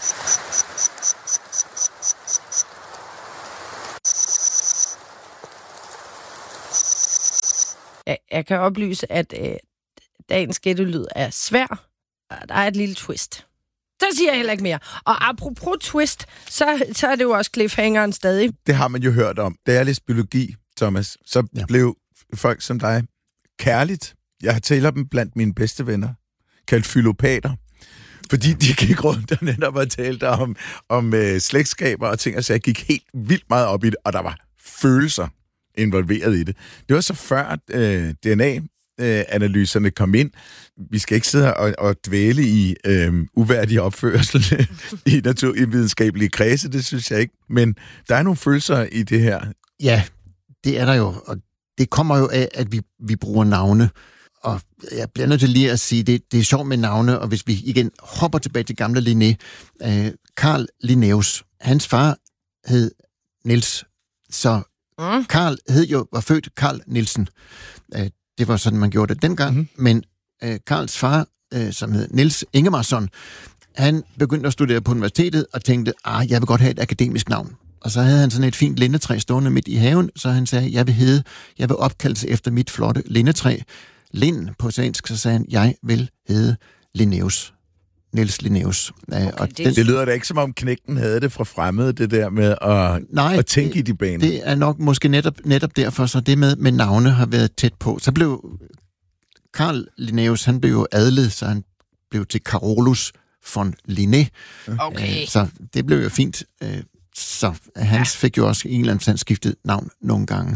Speaker 8: Jeg, jeg kan oplyse, at øh, dagens gættelyd er svær, og der er et lille twist. Så siger jeg heller ikke mere. Og apropos twist, så, så er det jo også cliffhangeren stadig.
Speaker 7: Det har man jo hørt om. Da jeg læste biologi, Thomas, så ja. blev folk som dig kærligt. Jeg har tæller dem blandt mine bedste venner, kaldt fylopater. Fordi de gik rundt og netop og talte om, om øh, slægtskaber og ting, og så jeg gik helt vildt meget op i det, og der var følelser involveret i det. Det var så før øh, D N A analyserne kom ind. Vi skal ikke sidde og, og dvæle i øh, uværdig opførsel i natur, i videnskabelige kredse, det synes jeg ikke. Men der er nogle følelser i det her.
Speaker 9: Ja, det er der jo, og det kommer jo af, at vi, vi bruger navne. Og jeg bliver nødt til lige at sige, det, det er sjovt med navne, og hvis vi igen hopper tilbage til gamle Linné, øh, Carl Linnaeus, hans far hed Niels, så mm. Carl hed jo, var født Carl Nielsen. Øh, Det var sådan, man gjorde det dengang. Mm-hmm. Men øh, Karls far, øh, som hed Niels Ingemarsson, han begyndte at studere på universitetet og tænkte, ah, jeg vil godt have et akademisk navn. Og så havde han sådan et fint lindetræ stående midt i haven, så han sagde, jeg vil hedde, jeg vil opkaldes efter mit flotte lindetræ. Lind på svensk, så sagde han, jeg vil hedde Linnaeus. Niels Linnaeus.
Speaker 7: Okay, og det, den, det lyder da ikke, som om knægten havde det fra fremmede, det der med at, nej, at tænke det, i de baner.
Speaker 9: Det er nok måske netop, netop derfor, så det med, med navne har været tæt på. Så blev Carl Linnaeus, han blev jo adlet, så han blev til Carolus von Linné.
Speaker 8: Okay.
Speaker 9: Så det blev jo fint. Så han fik jo også en eller anden skiftet navn nogle gange.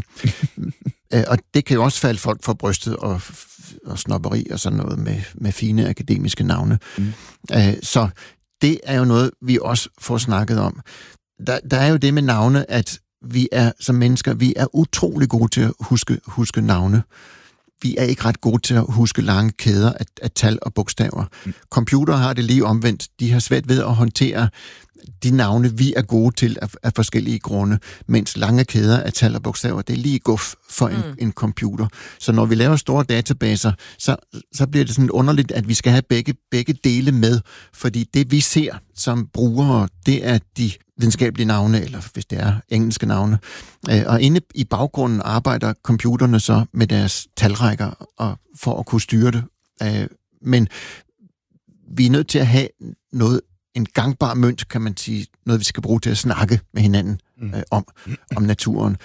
Speaker 9: Og det kan jo også falde folk for brystet og, og snobberi og sådan noget med, med fine akademiske navne. Mm. Så det er jo noget, vi også får snakket om. Der, der er jo det med navne, at vi er som mennesker, vi er utrolig gode til at huske, huske navne. Vi er ikke ret gode til at huske lange kæder af, af tal og bogstaver. Mm. Computere har det lige omvendt. De har svært ved at håndtere de navne, vi er gode til af, af forskellige grunde, mens lange kæder af tal og bogstaver, det er lige guf for en, mm. en computer. Så når vi laver store databaser, så, så bliver det sådan underligt, at vi skal have begge, begge dele med, fordi det, vi ser som brugere, det er de videnskabelige navne, eller hvis det er engelske navne. Og inde i baggrunden arbejder computerne så med deres talrækker og for at kunne styre det. Men vi er nødt til at have noget, en gangbar mønt, kan man sige, noget vi skal bruge til at snakke med hinanden øh, om, om naturen.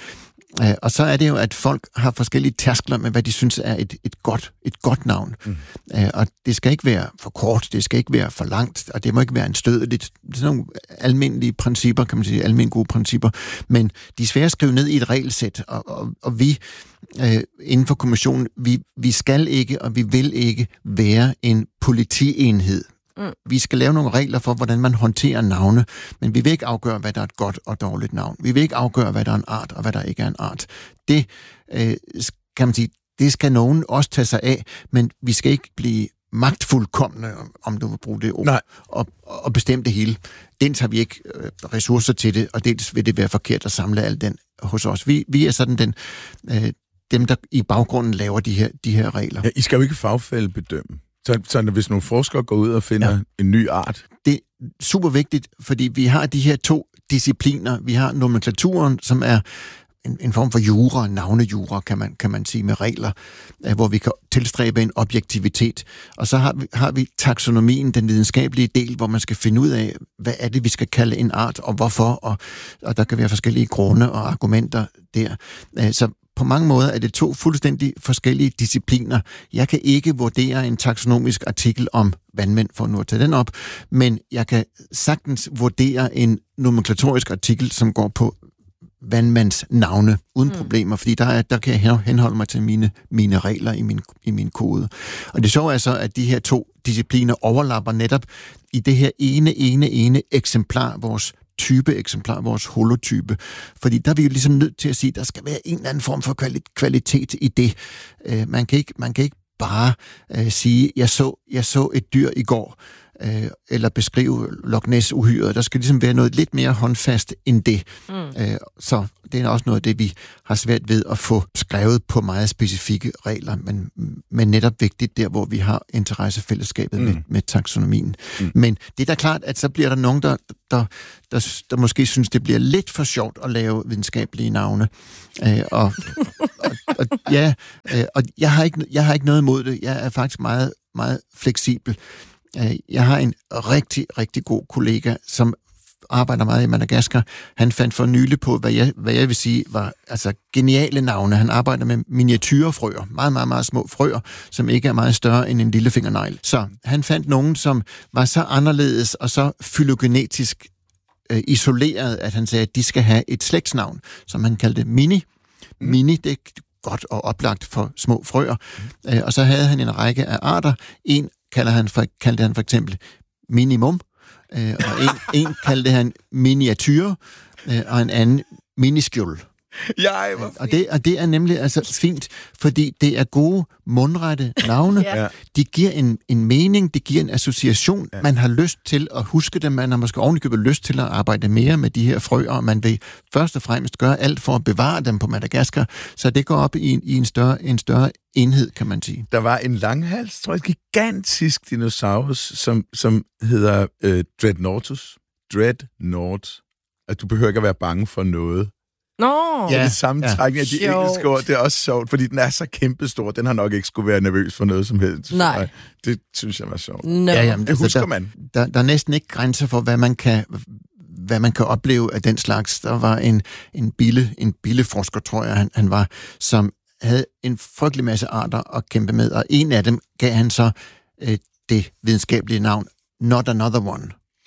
Speaker 9: Øh, og så er det jo, at folk har forskellige tærskler med, hvad de synes er et, et, godt, et godt navn. Mm. Øh, og det skal ikke være for kort, det skal ikke være for langt, og det må ikke være en stødeligt. Det er sådan nogle almindelige principper, kan man sige, almindelige gode principper. Men de er svære at skrive ned i et regelsæt, og, og, og vi øh, inden for kommissionen, vi, vi skal ikke, og vi vil ikke være en politienhed. Mm. Vi skal lave nogle regler for, hvordan man håndterer navne, men vi vil ikke afgøre, hvad der er et godt og dårligt navn. Vi vil ikke afgøre, hvad der er en art, og hvad der ikke er en art. Det, øh, kan man sige, det skal nogen også tage sig af, men vi skal ikke blive magtfuldkomne, om du vil bruge det ord, og, og bestemme det hele. Dels har vi ikke øh, ressourcer til det, og dels vil det være forkert at samle alt den hos os. Vi, vi er sådan den, øh, dem, der i baggrunden laver de her, de her regler.
Speaker 7: Ja, I skal jo ikke fagfællebedømme. Så, så hvis nogle forskere går ud og finder ja. en ny art?
Speaker 9: Det er super vigtigt, fordi vi har de her to discipliner. Vi har nomenklaturen, som er en, en form for jura, navnejura, kan man, kan man sige, med regler, hvor vi kan tilstræbe en objektivitet. Og så har vi, har vi taksonomien, den videnskabelige del, hvor man skal finde ud af, hvad er det, vi skal kalde en art, og hvorfor, og, og der kan være forskellige grunde og argumenter der. Så på mange måder er det to fuldstændig forskellige discipliner. Jeg kan ikke vurdere en taksonomisk artikel om vandmænd, for nu at tage den op, men jeg kan sagtens vurdere en nomenklatorisk artikel, som går på vandmands navne, uden mm. problemer, fordi der, er, der kan jeg henholde mig til mine, mine regler i min, i min kode. Og det sjove er så, at de her to discipliner overlapper netop i det her ene, ene, ene eksemplar, vores type eksemplar, vores holotype. Fordi der er vi jo ligesom nødt til at sige, at der skal være en eller anden form for kvalitet i det. Uh, man, kan ikke, man kan ikke bare uh, sige, jeg så, jeg så et dyr i går, uh, eller beskrive Loch Ness-uhyret. Der skal ligesom være noget lidt mere håndfast end det. Mm. Uh, så det er også noget af det, vi har svært ved at få skrevet på meget specifikke regler, men, men netop vigtigt der, hvor vi har interessefællesskabet mm. med, med taksonomien. Mm. Men det er da klart, at så bliver der nogen, der, der, der, der måske synes, det bliver lidt for sjovt at lave videnskabelige navne. Øh, og, og, og, ja, øh, og jeg har, ikke, jeg har ikke noget imod det. Jeg er faktisk meget, meget fleksibel. Øh, jeg har en rigtig, rigtig god kollega, som arbejder meget i Madagaskar. Han fandt for nylig på, hvad jeg, hvad jeg vil sige var altså geniale navne. Han arbejder med miniatyrefrøer, meget, meget, meget små frøer, som ikke er meget større end en lille fingernegl. Så han fandt nogen, som var så anderledes og så fylogenetisk øh, isoleret, at han sagde, at de skal have et slægtsnavn, som han kaldte Mini. Mm. Mini, det er godt og oplagt for små frøer. Mm. Øh, og så havde han en række af arter. En kalder han for, kaldte han for eksempel Minimum, Øh, og en, en kaldte han miniatyr, øh, og en anden miniskjul.
Speaker 7: Jeg var
Speaker 9: og, det, og det er nemlig altså fint, fordi det er gode, mundrette navne. Ja. De giver en, en mening, det giver en association. Ja. Man har lyst til at huske dem, man har måske ovenikøbet lyst til at arbejde mere med de her frøer, og man vil først og fremmest gøre alt for at bevare dem på Madagaskar, så det går op i en, i en, større, en større enhed, kan man sige.
Speaker 7: Der var en langhals, tror jeg, gigantisk dinosaurus, som, som hedder øh, Dreadnoughtus. Dreadnought. At du behøver ikke at være bange for noget.
Speaker 8: Nå!
Speaker 7: Ja, det samme ja. trækning af de
Speaker 8: sjovt.
Speaker 7: engelske ord, det er også sjovt, fordi den er så kæmpestor, den har nok ikke skulle være nervøs for noget som helst.
Speaker 8: Nej.
Speaker 7: Det synes jeg var sjovt.
Speaker 8: No.
Speaker 9: Ja, jamen,
Speaker 7: det husker
Speaker 9: der,
Speaker 7: man.
Speaker 9: Der, der er næsten ikke grænser for, hvad man kan, hvad man kan opleve af den slags. Der var en, en bille, en billeforsker, tror jeg, han, han var, som havde en frygtelig masse arter at kæmpe med, og en af dem gav han så øh, det videnskabelige navn, Not Another One.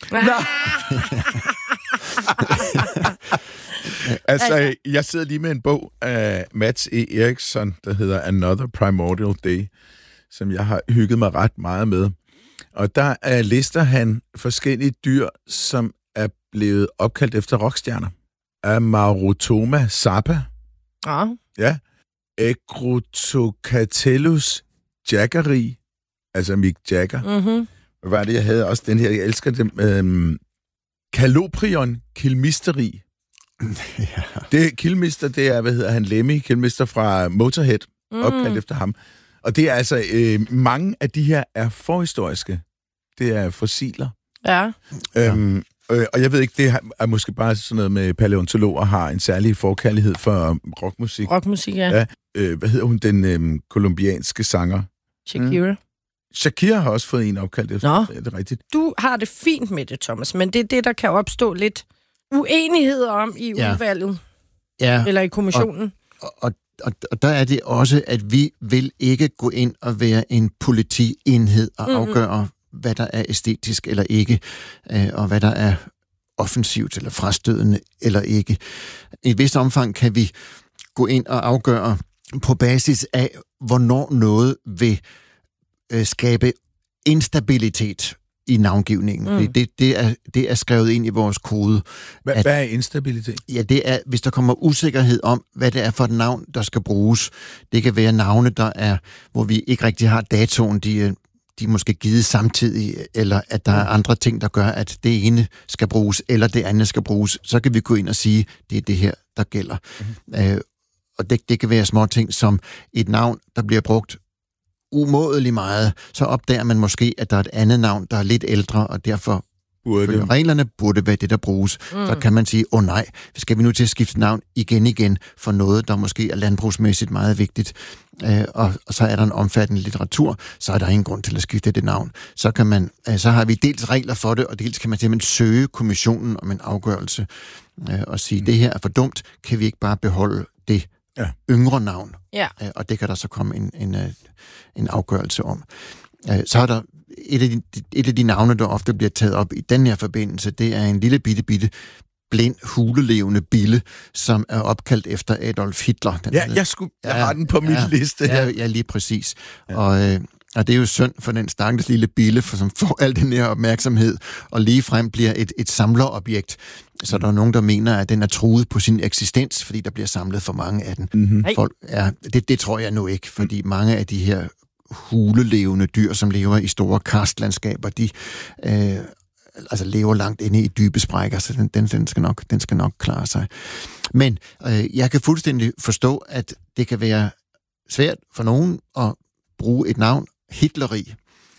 Speaker 7: Altså, jeg sidder lige med en bog af Mats E. Eriksson, der hedder Another Primordial Day, som jeg har hygget mig ret meget med. Og der er, lister han forskellige dyr, som er blevet opkaldt efter rockstjerner. Amaurotoma Zappa.
Speaker 8: Ja.
Speaker 7: Ja. Egrotocatellus jaggeri, altså Mick Jagger.
Speaker 8: Mm-hmm.
Speaker 7: Hvad var det, jeg havde også den her, jeg elsker dem. Øhm, Caloprion Kilmisteri. Ja. Det, Kilmister, det er, hvad hedder han, Lemmy Kilmister fra Motorhead, mm. opkaldt efter ham. Og det er altså, øh, mange af de her er forhistoriske. Det er fossiler.
Speaker 8: Ja.
Speaker 7: Øhm, øh, og jeg ved ikke, det er måske bare sådan noget med paleontologer har en særlig forkærlighed for rockmusik.
Speaker 8: Rockmusik, ja.
Speaker 7: ja øh, hvad hedder hun, den øh, kolumbianske sanger?
Speaker 8: Shakira. Mm.
Speaker 7: Shakira har også fået en opkaldt efter.
Speaker 8: Nå.
Speaker 7: Er det rigtigt?
Speaker 8: Du har det fint med det, Thomas, men det er det, der kan opstå lidt uenigheder om i
Speaker 9: ja.
Speaker 8: udvalget.
Speaker 9: Ja,
Speaker 8: Eller i kommissionen.
Speaker 9: Og, og, og, og der er det også, at vi vil ikke gå ind og være en politienhed og mm-hmm. afgøre, hvad der er æstetisk eller ikke, øh, og hvad der er offensivt eller frastødende eller ikke. I et vist omfang kan vi gå ind og afgøre på basis af, hvornår noget vil øh, skabe instabilitet i navngivningen. Mm. Det, det, er, det er skrevet ind i vores kode.
Speaker 7: Hvad,
Speaker 9: at,
Speaker 7: hvad er instabilitet?
Speaker 9: Ja, det er, hvis der kommer usikkerhed om, hvad det er for et navn, der skal bruges. Det kan være navne, der er, hvor vi ikke rigtig har datoen, de, de er måske givet samtidig, eller at der er andre ting, der gør, at det ene skal bruges, eller det andet skal bruges. Så kan vi gå ind og sige, det er det her, der gælder. Mm. Øh, og det, det kan være små ting som et navn, der bliver brugt umådelig meget, så opdager man måske, at der er et andet navn, der er lidt ældre, og derfor burde. reglerne burde være det, der bruges. Mm. Så kan man sige, åh oh, nej, skal vi nu til at skifte navn igen igen for noget, der måske er landbrugsmæssigt meget vigtigt, øh, og, og så er der en omfattende litteratur, så er der ingen grund til at skifte det navn. Så, kan man, øh, så har vi dels regler for det, og dels kan man simpelthen søge kommissionen om en afgørelse øh, og sige, mm. det her er for dumt, kan vi ikke bare beholde det ja. yngre navn?
Speaker 8: Ja.
Speaker 9: Øh, og det kan der så komme en, en, en afgørelse om. Øh, så er der et af, de, et af de navne, der ofte bliver taget op i den her forbindelse, det er en lille bitte, bitte blind, hulelevende bille, som er opkaldt efter Adolf Hitler. Den
Speaker 7: ja, jeg, skulle, jeg ja, har den på min
Speaker 9: ja,
Speaker 7: liste.
Speaker 9: Ja, ja, lige præcis. Ja. Og, øh, og det er jo synd for den stakkels lille bille, for, som får al den her opmærksomhed, og ligefrem bliver et, et samlerobjekt. Så der er nogen, der mener, at den er truet på sin eksistens, fordi der bliver samlet for mange af den. Mm-hmm. Folk, ja, det, det tror jeg nu ikke, fordi mange af de her hulelevende dyr, som lever i store karstlandskaber, de øh, altså lever langt inde i dybe sprækker, så den, den, den, skal, nok, den skal nok klare sig. Men øh, jeg kan fuldstændig forstå, at det kan være svært for nogen at bruge et navn Hitleri,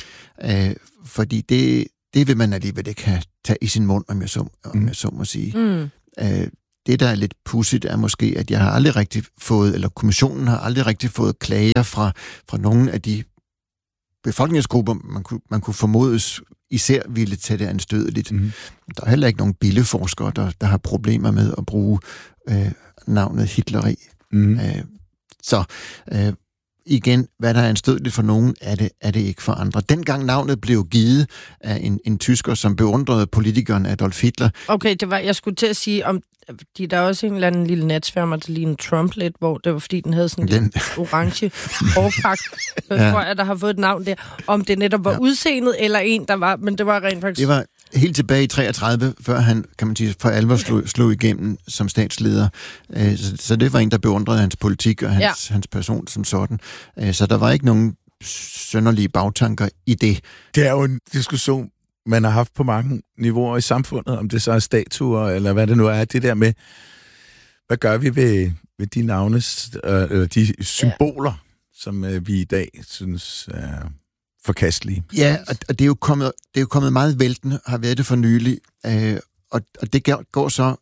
Speaker 9: øh, fordi det, det vil man alligevel ikke have tage i sin mund, om jeg så, om jeg så må sige. Mm. Øh, det, der er lidt pudsigt, er måske, at jeg har aldrig rigtig fået, eller kommissionen har aldrig rigtig fået klager fra, fra nogle af de befolkningsgrupper, man kunne, man kunne formodes især ville tage det anstødeligt. Mm. Der er heller ikke nogen billeforskere, der, der har problemer med at bruge øh, navnet Hitleri. Mm. Øh, så øh, igen, hvad der er anstødeligt for nogen, er det, er det ikke for andre. Dengang navnet blev givet af en, en tysker, som beundrede politikeren Adolf Hitler.
Speaker 8: Okay, det var, jeg skulle til at sige, om de, der er også en eller anden lille natsværmer til lige en Trump lidt, hvor det var fordi, den havde sådan en den... orange overpagt. Jeg ja. tror, at der har fået et navn der. Om det netop var ja. udseendet, eller en, der var, men det var rent faktisk...
Speaker 9: Det var helt tilbage i treogtredive, før han, kan man sige, for alvor slog, slog igennem som statsleder. Så, så det var en, der beundrede hans politik og hans, ja. hans person som sådan. Så der var ikke nogen synderlige bagtanker i det.
Speaker 7: Det er jo en diskussion, man har haft på mange niveauer i samfundet, om det så er statuer, eller hvad det nu er, det der med, hvad gør vi ved, ved de navnes, øh, de symboler, ja. som øh, vi i dag synes er forkastelige.
Speaker 9: Ja, og, og det er jo kommet, det er jo kommet meget væltende, har været det for nylig, øh, og, og det går så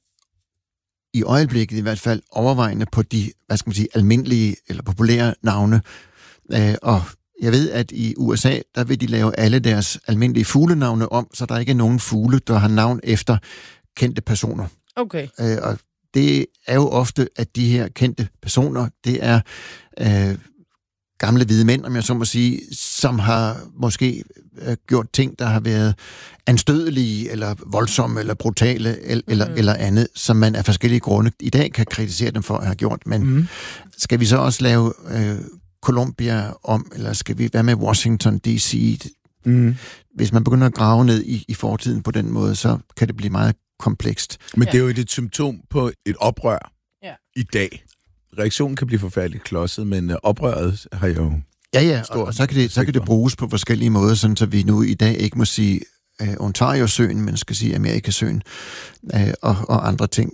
Speaker 9: i øjeblikket i hvert fald overvejende på de, hvad skal man sige, almindelige eller populære navne, øh, og jeg ved, at i U S A, der vil de lave alle deres almindelige fuglenavne om, så der ikke er nogen fugle, der har navn efter kendte personer.
Speaker 8: Okay.
Speaker 9: Øh, og det er jo ofte, at de her kendte personer, det er øh, gamle hvide mænd, om jeg så må sige, som har måske øh, gjort ting, der har været anstødelige, eller voldsomme, eller brutale, eller, mm. eller, eller andet, som man af forskellige grunde i dag kan kritisere dem for at have gjort. Men mm. skal vi så også lave... Øh, Columbia om, eller skal vi være med Washington D C? Mm. Hvis man begynder at grave ned i, i fortiden på den måde, så kan det blive meget komplekst.
Speaker 7: Men ja. det er jo et symptom på et oprør ja. i dag. Reaktionen kan blive forfærdeligt klodset, men oprøret har jo...
Speaker 9: Ja, ja, og, og så, kan det, så kan det bruges på forskellige måder, sådan så vi nu i dag ikke må sige uh, Ontario-søen, men skal sige Amerikasøen uh, og, og andre ting.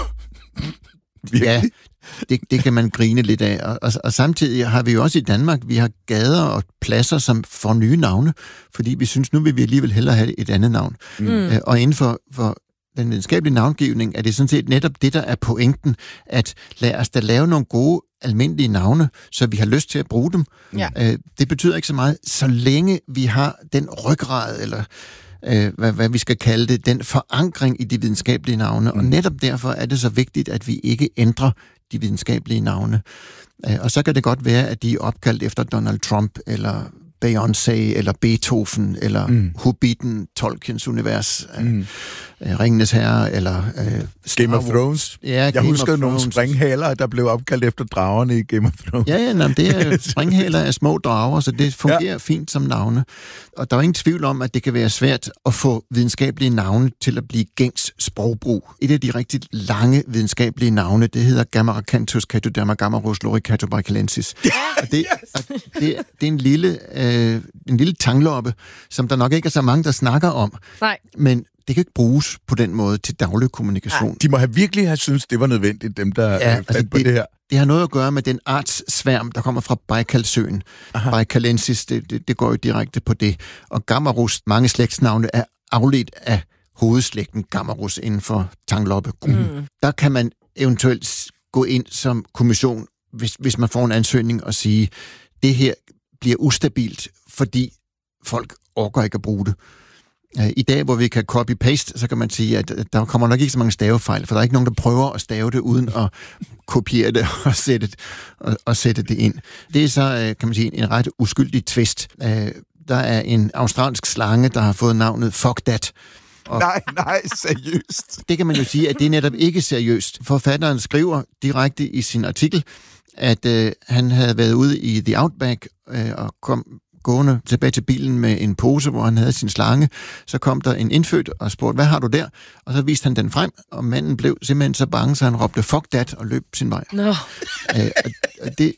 Speaker 9: Ja, det, det kan man grine lidt af. Og, og, og samtidig har vi jo også i Danmark, vi har gader og pladser, som får nye navne, fordi vi synes, nu vil vi alligevel hellere have et andet navn. Mm. Øh, og inden for, for den videnskabelige navngivning er det sådan set netop det, der er pointen, at lad os da lave nogle gode, almindelige navne, så vi har lyst til at bruge dem. Ja. Øh, det betyder ikke så meget, så længe vi har den ryggrad, eller øh, hvad, hvad vi skal kalde det, den forankring i de videnskabelige navne. Mm. Og netop derfor er det så vigtigt, at vi ikke ændrer de videnskabelige navne. Øh, og så kan det godt være, at de er opkaldt efter Donald Trump, eller Beyoncé, eller Beethoven, eller mm. Hobbiten, Tolkiens univers, mm. øh, Ringenes Herre, eller øh,
Speaker 7: Game of Thrones.
Speaker 9: Ja,
Speaker 7: jeg
Speaker 9: Game
Speaker 7: husker nogle springhaler, der blev opkaldt efter dragerne i Game of Thrones.
Speaker 9: Ja, ja, nej, det er springhaler af små drager, så det fungerer ja. fint som navne. Og der er ingen tvivl om, at det kan være svært at få videnskabelige navne til at blive gængs sprogbrug. Et af de rigtig lange videnskabelige navne, det hedder Gammaracanthus catoderma loricatobacillensis. Ja, og det, yes. og det, det er en lille, øh, en lille tangloppe, som der nok ikke er så mange, der snakker om.
Speaker 8: Nej.
Speaker 9: Men det kan ikke bruges på den måde til daglig kommunikation.
Speaker 7: Nej. De må have virkelig have syntes, det var nødvendigt, dem der ja, fandt altså på det, det her.
Speaker 9: Det har noget at gøre med den artssværm, der kommer fra Baikalsøen. Baicalensis, det, det, det går jo direkte på det. Og Gammarus, mange slægtsnavne er afledt af hovedslægten Gammarus inden for tangloppegruppen. Mm. Der kan man eventuelt gå ind som kommission, hvis, hvis man får en ansøgning og sige, det her bliver ustabilt, fordi folk orker ikke at bruge det. I dag, hvor vi kan copy-paste, så kan man sige, at der kommer nok ikke så mange stavefejl, for der er ikke nogen, der prøver at stave det, uden at kopiere det og sætte det, og, og sætte det ind. Det er så, kan man sige, en ret uskyldig twist. Der er en australsk slange, der har fået navnet Fuck That.
Speaker 7: Og nej, nej, seriøst.
Speaker 9: Det kan man jo sige, at det er netop ikke seriøst. Forfatteren skriver direkte i sin artikel, at øh, han havde været ude i The Outback øh, og kom gående tilbage til bilen med en pose, hvor han havde sin slange. Så kom der en indfødt og spurgte, hvad har du der? Og så viste han den frem, og manden blev simpelthen så bange, så han råbte, fuck that, og løb sin vej.
Speaker 8: No.
Speaker 9: Øh, og, og det,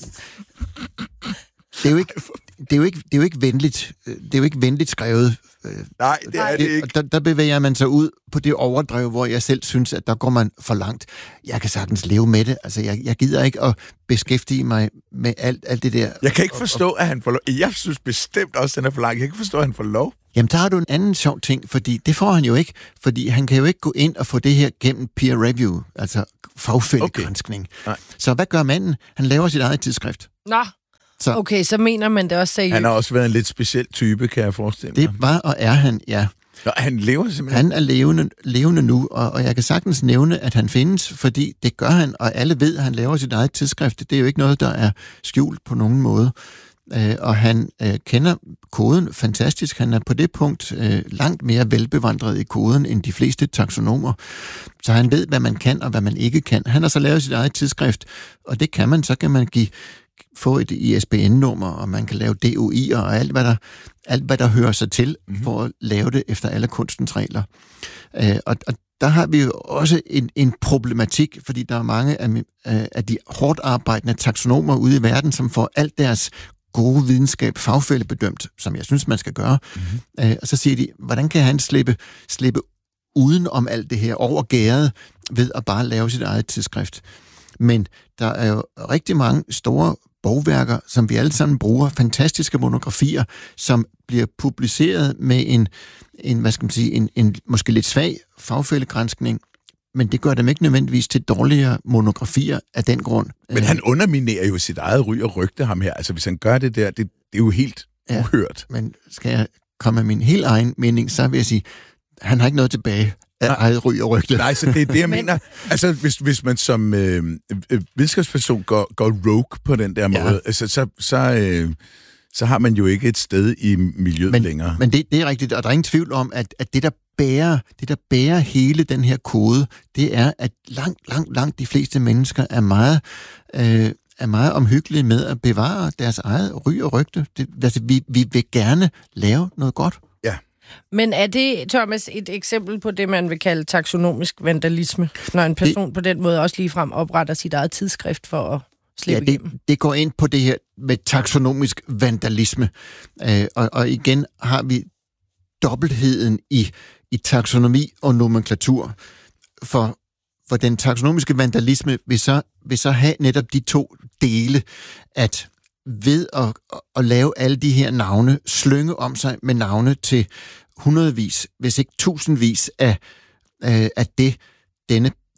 Speaker 9: det er jo ikke... Det er, jo ikke, det er jo ikke venligt. Det er jo ikke venligt skrevet.
Speaker 7: Nej, det er det ikke.
Speaker 9: Der, der bevæger man sig ud på det overdrev, hvor jeg selv synes, at der går man for langt. Jeg kan sagtens leve med det. Altså, jeg, jeg gider ikke at beskæftige mig med alt, alt det der.
Speaker 7: Jeg kan ikke forstå, at han får lov. Jeg synes bestemt også, at den er for langt. Jeg kan ikke forstå, at han får lov.
Speaker 9: Jamen, der har du en anden sjov ting, fordi det får han jo ikke. Fordi han kan jo ikke gå ind og få det her gennem peer review, altså fagfældegranskning.
Speaker 7: Okay.
Speaker 9: Så hvad gør manden? Han laver sit eget tidsskrift.
Speaker 8: Nå. Så. Okay, så mener man det også seriøst.
Speaker 7: Han har også været en lidt speciel type, kan jeg forestille mig.
Speaker 9: Det var og er han, ja.
Speaker 7: Nå, han lever simpelthen.
Speaker 9: Han er levende, levende nu, og, og jeg kan sagtens nævne, at han findes, fordi det gør han, og alle ved, at han laver sit eget tidsskrift. Det er jo ikke noget, der er skjult på nogen måde. Øh, og han øh, kender koden fantastisk. Han er på det punkt øh, langt mere velbevandret i koden end de fleste taksonomer. Så han ved, hvad man kan og hvad man ikke kan. Han har så lavet sit eget tidsskrift, og det kan man, så kan man give få et I S B N-nummer, og man kan lave D O I'er og alt, hvad der, alt, hvad der hører sig til, mm-hmm. for at lave det efter alle kunstens regler. Øh, og, og der har vi jo også en, en problematik, fordi der er mange af, af de hårdt arbejdende taksonomer ude i verden, som får alt deres gode videnskab fagfællebedømt, som jeg synes, man skal gøre. Mm-hmm. Øh, og så siger de, hvordan kan han slippe, slippe uden om alt det her over gæret ved at bare lave sit eget tidsskrift? Men der er jo rigtig mange store bogværker, som vi alle sammen bruger, fantastiske monografier, som bliver publiceret med en, en hvad skal man sige, en, en måske lidt svag fagfældegranskning, men det gør dem ikke nødvendigvis til dårligere monografier af den grund.
Speaker 7: Men han underminerer jo sit eget ry og rygte, ham her. Altså, hvis han gør det der, det, det er jo helt ja, uhørt.
Speaker 9: Men skal jeg komme med min helt egen mening, så vil jeg sige, han har ikke noget tilbage af eget ry og rygte.
Speaker 7: Nej, så det er det, jeg mener. Altså, hvis, hvis man som øh, øh, videnskabsperson går, går rogue på den der måde, ja. altså, så, så, øh, så har man jo ikke et sted i miljøet
Speaker 9: men,
Speaker 7: længere.
Speaker 9: Men det, det er rigtigt, og der er ingen tvivl om, at, at det, der bærer, det, der bærer hele den her kode, det er, at langt, langt, langt de fleste mennesker er meget... Øh, er meget omhyggelige med at bevare deres eget ry og rygte. Det, altså, vi, vi vil gerne lave noget godt.
Speaker 7: Ja.
Speaker 8: Men er det, Thomas, et eksempel på det, man vil kalde taksonomisk vandalisme, når en person det, på den måde også ligefrem opretter sit eget tidsskrift for at slippe
Speaker 9: ja,
Speaker 8: igennem?
Speaker 9: Det, det går ind på det her med taksonomisk vandalisme. Øh, og, og igen har vi dobbeltheden i, i taksonomi og nomenklatur. For For den taksonomiske vandalisme vil så, vil så have netop de to dele, at ved at, at lave alle de her navne, slynge om sig med navne til hundredvis, hvis ikke tusindvis af, af det, denne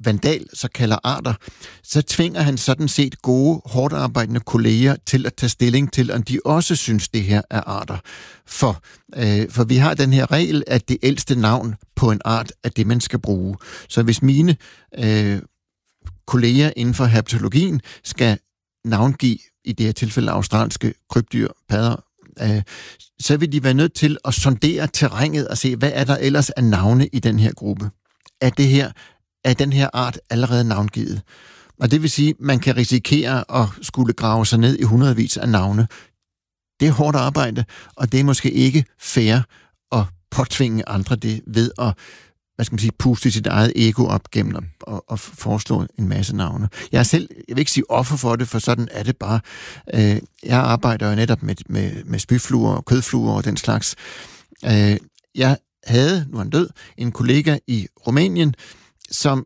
Speaker 9: Vandal så kalder arter, så tvinger han sådan set gode, hårdt arbejdende kolleger til at tage stilling til, om de også synes, det her er arter. For, øh, for vi har den her regel, at det ældste navn på en art er det, man skal bruge. Så hvis mine øh, kolleger inden for herpetologien skal navngive, i det her tilfælde australske krybdyr, padder, øh, så vil de være nødt til at sondere terrænet og se, hvad er der ellers af navne i den her gruppe. Er det her, er den her art allerede navngivet? Og det vil sige, at man kan risikere at skulle grave sig ned i hundredvis af navne. Det er hårdt arbejde, og det er måske ikke fair at påtvinge andre det ved at, hvad skal man sige, puste sit eget ego op gennem og, og, og foreslå en masse navne. Jeg er selv, jeg vil ikke sige offer for det, for sådan er det bare. Øh, jeg arbejder jo netop med, med, med spyfluer og kødfluer og den slags. Øh, jeg havde, nu er han død, en kollega i Rumænien, som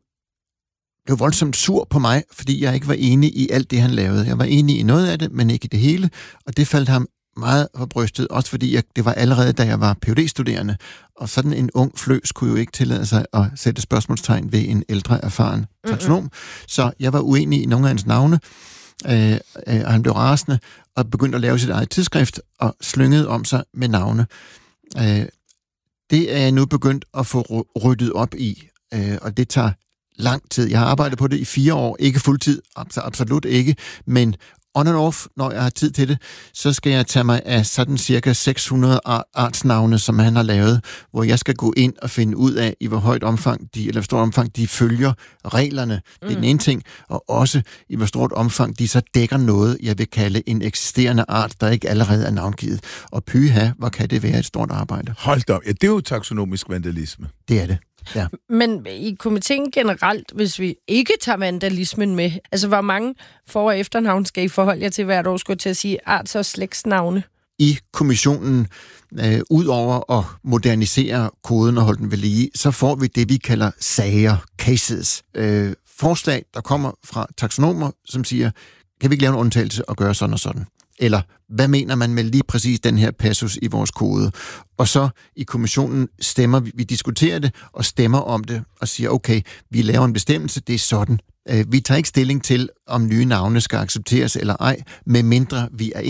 Speaker 9: blev voldsomt sur på mig, fordi jeg ikke var enig i alt det, han lavede. Jeg var enig i noget af det, men ikke i det hele, og det faldt ham meget for brystet, også fordi jeg, det var allerede, da jeg var P H D-studerende, og sådan en ung fløs kunne jo ikke tillade sig at sætte spørgsmålstegn ved en ældre, erfaren taksonom. Mm-hmm. Så jeg var uenig i nogle af hans navne, øh, øh, og han blev rasende, og begyndte at lave sit eget tidsskrift, og slyngede om sig med navne. Øh, det er jeg nu begyndt at få ryddet op i, øh, og det tager lang tid. Jeg har arbejdet på det i fire år, ikke fuldtid, absolut ikke, men on and off, når jeg har tid til det, så skal jeg tage mig af sådan cirka seks hundrede artsnavne, som han har lavet, hvor jeg skal gå ind og finde ud af, i hvor højt omfang de, eller hvor stort omfang de følger reglerne. Det er den ene ting, og også i hvor stort omfang de så dækker noget, jeg vil kalde en eksisterende art, der ikke allerede er navngivet. Og pyha, hvor kan det være et stort arbejde?
Speaker 7: Hold da op. Ja, det er jo taksonomisk vandalisme.
Speaker 9: Det er det. Ja.
Speaker 8: Men i komiteen generelt, hvis vi ikke tager vandalismen med, altså hvor mange for- og efternavn skal I forholde jer til hvert år, skulle til at sige arts- og slægtsnavne?
Speaker 9: I kommissionen, øh, ud over at modernisere koden og holde den ved lige, så får vi det, vi kalder sager, cases. Øh, forslag, der kommer fra taksonomer, som siger, kan vi ikke lave en undtagelse og gøre sådan og sådan? Eller hvad mener man med lige præcis den her passus i vores kode? Og så i kommissionen stemmer vi, vi diskuterer det og stemmer om det og siger, okay, vi laver en bestemmelse, det er sådan. Vi tager ikke stilling til, om nye navne skal accepteres eller ej, medmindre vi er